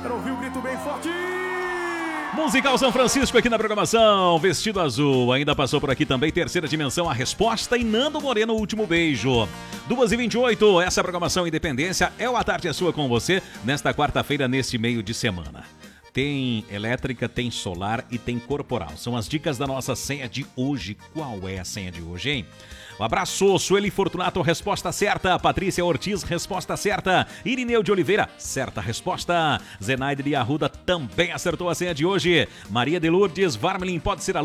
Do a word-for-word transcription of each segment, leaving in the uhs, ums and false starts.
pra ouvir o grito bem forte. Musical São Francisco aqui na programação, Vestido Azul. Ainda passou por aqui também Terceira Dimensão, A Resposta e Nando Moreno, O Último Beijo. duas e vinte e oito, essa programação Independência é o A Tarde é Sua com você nesta quarta-feira, neste meio de semana. Tem elétrica, tem solar e tem corporal. São as dicas da nossa senha de hoje. Qual é a senha de hoje, hein? Um abraço, Sueli Fortunato, resposta certa. Patrícia Ortiz, resposta certa. Irineu de Oliveira, certa resposta. Zenaide de Arruda também acertou a senha de hoje. Maria de Lourdes, Varmelin, pode ser a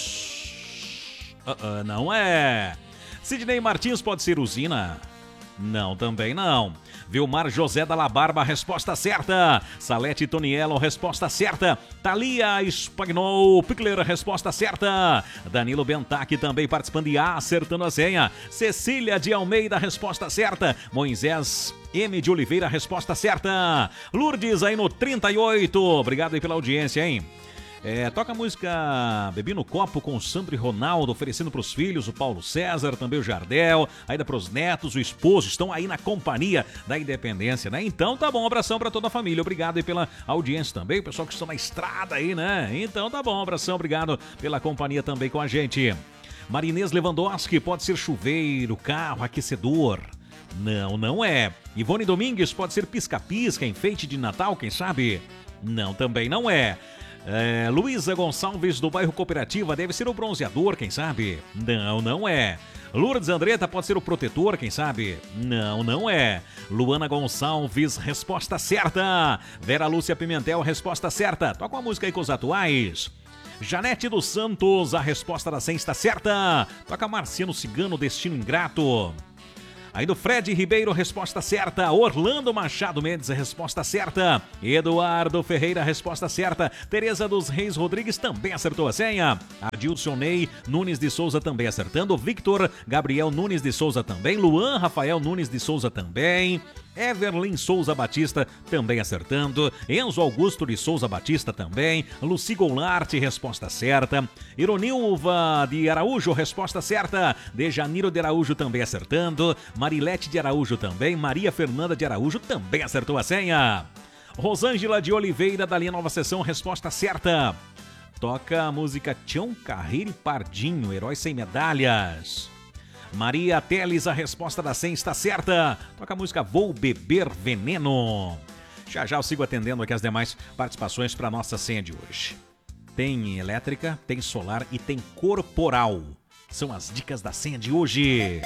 luz? Uh -uh, não é. Sidney Martins, pode ser usina? Não, também não. Vilmar José da La Barba, resposta certa. Salete Toniello, resposta certa. Thalia Spagnol Pickler, resposta certa. Danilo Bentac também participando e acertando a senha. Cecília de Almeida, resposta certa. Moisés M de Oliveira, resposta certa. Lourdes aí no trinta e oito. Obrigado aí pela audiência, hein? É, toca a música Bebi no Copo com o Sandro e Ronaldo, oferecendo para os filhos, o Paulo César, também o Jardel, ainda para os netos, o esposo, estão aí na companhia da Independência, né? Então tá bom, um abração para toda a família, obrigado aí pela audiência também, o pessoal que está na estrada aí, né? Então tá bom, um abração, obrigado pela companhia também com a gente. Marinês Lewandowski, pode ser chuveiro, carro, aquecedor. Não, não é. Ivone Domingues, pode ser pisca-pisca, enfeite de Natal, quem sabe? Não, também não é. É, Luísa Gonçalves do bairro Cooperativa, deve ser o bronzeador, quem sabe? Não, não é. Lourdes Andretta, pode ser o protetor, quem sabe? Não, não é. Luana Gonçalves, resposta certa. Vera Lúcia Pimentel, resposta certa. Toca uma música aí com os atuais. Janete dos Santos, a resposta da senha está certa. Toca Marciano Cigano, Destino Ingrato. Aí do Fred Ribeiro, resposta certa. Orlando Machado Mendes, resposta certa. Eduardo Ferreira, resposta certa. Tereza dos Reis Rodrigues também acertou a senha. Adilson Ney Nunes de Souza também acertando. Victor Gabriel Nunes de Souza também. Luan Rafael Nunes de Souza também. Everlin Souza Batista também acertando. Enzo Augusto de Souza Batista também. Luci Goulart, resposta certa. Ironilva de Araújo, resposta certa. Dejaniro de Araújo também acertando. Marilete de Araújo também. Maria Fernanda de Araújo também acertou a senha. Rosângela de Oliveira da linha Nova Sessão, resposta certa. Toca a música Tião Carreiro e Pardinho, Heróis Sem Medalhas. Maria Teles, a resposta da senha está certa. Toca a música Vou Beber Veneno. Já já eu sigo atendendo aqui as demais participações para a nossa senha de hoje. Tem elétrica, tem solar e tem corporal. São as dicas da senha de hoje.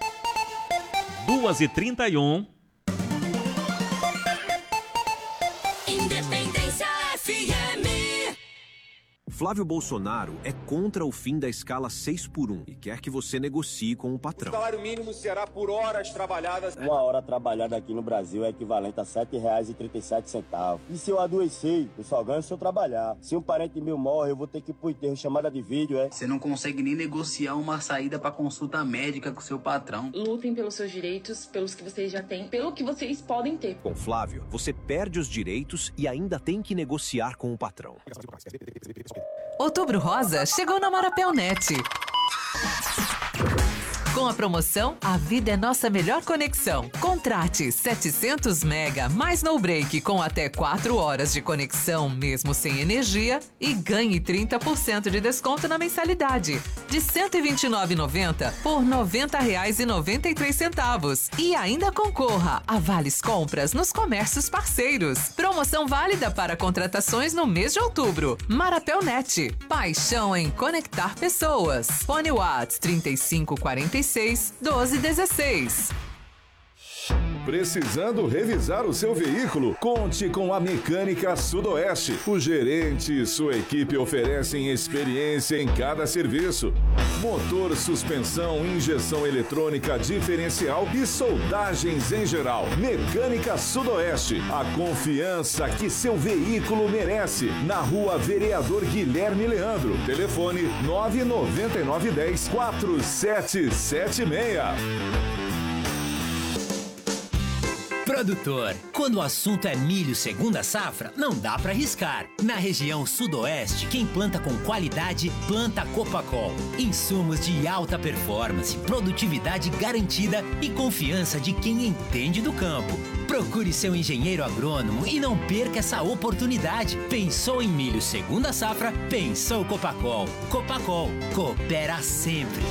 duas e trinta e um. Independência F M. Flávio Bolsonaro é contra o fim da escala seis por um e quer que você negocie com o patrão. O salário mínimo será por horas trabalhadas. Uma hora trabalhada aqui no Brasil é equivalente a sete reais e trinta e sete centavos. E se eu adoecer, eu só ganho se eu trabalhar. Se um parente meu morre, eu vou ter que ir pro enterro, chamada de vídeo, é? Você não consegue nem negociar uma saída pra consulta médica com seu patrão. Lutem pelos seus direitos, pelos que vocês já têm, pelo que vocês podem ter. Com Flávio, você perde os direitos e ainda tem que negociar com o patrão. Outubro Rosa chegou na Marapelnet. Com a promoção A Vida é Nossa Melhor Conexão. Contrate setecentos mega mais no break com até quatro horas de conexão mesmo sem energia e ganhe trinta por cento de desconto na mensalidade de cento e vinte e nove reais e noventa centavos por noventa reais e noventa e três centavos. E ainda concorra a vales compras nos comércios parceiros. Promoção válida para contratações no mês de outubro. Marapelnet. Paixão em conectar pessoas. Fone Watts trinta e cinco quarenta e seis, doze dezesseis. Precisando revisar o seu veículo? Conte com a Mecânica Sudoeste. O gerente e sua equipe oferecem experiência em cada serviço. Motor, suspensão, injeção eletrônica diferencial e soldagens em geral. Mecânica Sudoeste. A confiança que seu veículo merece. Na Rua Vereador Guilherme Leandro. Telefone nove nove nove um zero quatro sete sete seis. Produtor, quando o assunto é milho segunda safra, não dá pra arriscar. Na região sudoeste, quem planta com qualidade, planta Copacol. Insumos de alta performance, produtividade garantida e confiança de quem entende do campo. Procure seu engenheiro agrônomo e não perca essa oportunidade. Pensou em milho segunda safra? Pensou Copacol. Copacol, coopera sempre.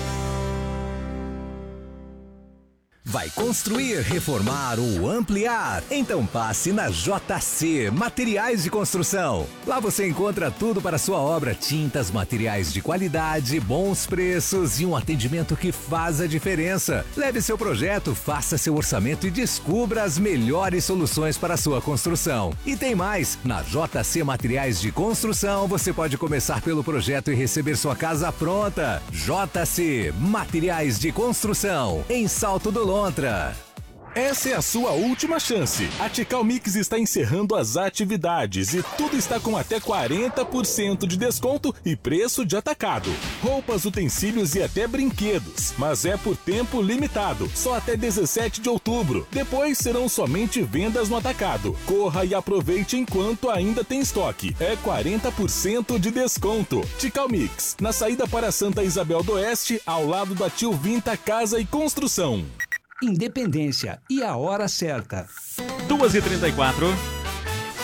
Vai construir, reformar ou ampliar? Então passe na J C Materiais de Construção. Lá você encontra tudo para sua obra: tintas, materiais de qualidade, bons preços e um atendimento que faz a diferença. Leve seu projeto, faça seu orçamento e descubra as melhores soluções para a sua construção. E tem mais, na J C Materiais de Construção você pode começar pelo projeto e receber sua casa pronta. J C Materiais de Construção, em Salto do Lontra. Essa é a sua última chance. A Tical Mix está encerrando as atividades e tudo está com até quarenta por cento de desconto e preço de atacado. Roupas, utensílios e até brinquedos. Mas é por tempo limitado, só até dezessete de outubro. Depois serão somente vendas no atacado. Corra e aproveite enquanto ainda tem estoque. É quarenta por cento de desconto. Tical Mix, na saída para Santa Isabel do Oeste, ao lado da Tio Vinta Casa e Construção. Independência e a hora certa. duas e trinta e quatro.